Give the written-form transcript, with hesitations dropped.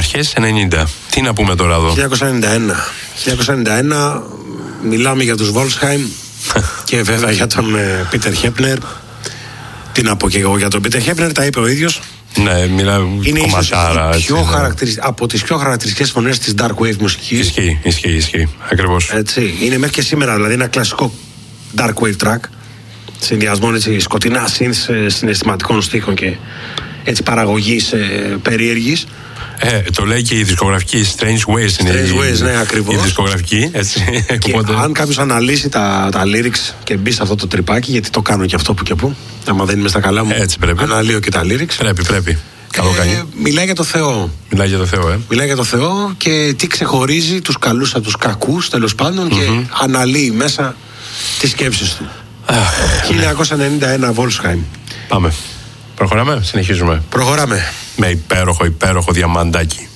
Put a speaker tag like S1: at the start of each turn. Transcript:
S1: αρχές 90. Τι να πούμε τώρα εδώ?
S2: 1991 μιλάμε για τους Βόλσχαϊμ και βέβαια για τον Πίτερ Χέπνερ. Τι να πω και εγώ για τον Πίτερ Χέπνερ, τα είπε ο ίδιος.
S1: Ναι, μιλάμε κομματάρα.
S2: Από τις πιο χαρακτηριστικές φωνές της Dark Wave μουσικής.
S1: Ισχύει, ακριβώς.
S2: Έτσι, είναι μέχρι και σήμερα δηλαδή ένα κλασικό Dark Wave track. Συνδυασμών έτσι σκοτεινά synths συναισθηματικών στίχων και έτσι παραγωγής περίεργης.
S1: Το λέει και η δισκογραφική Strange Ways.
S2: Strange Ways, ναι, ακριβώς.
S1: Η δισκογραφική, έτσι.
S2: Και αν κάποιος αναλύσει τα lyrics και μπει σε αυτό το τρυπάκι, γιατί το κάνω και αυτό που και που, άμα δεν είμαι στα καλά μου,
S1: έτσι πρέπει.
S2: Αναλύω και τα lyrics.
S1: Πρέπει. Καλό κάνει.
S2: Μιλάει για το Θεό.
S1: Μιλάει για το Θεό,
S2: και τι ξεχωρίζει τους καλούς από τους κακούς, τέλος πάντων, και αναλύει μέσα τις σκέψεις του. 1991 Βόλσχαϊμ.
S1: Πάμε. Προχωράμε, συνεχίζουμε.
S2: Προχωράμε.
S1: Με υπέροχο διαμαντάκι.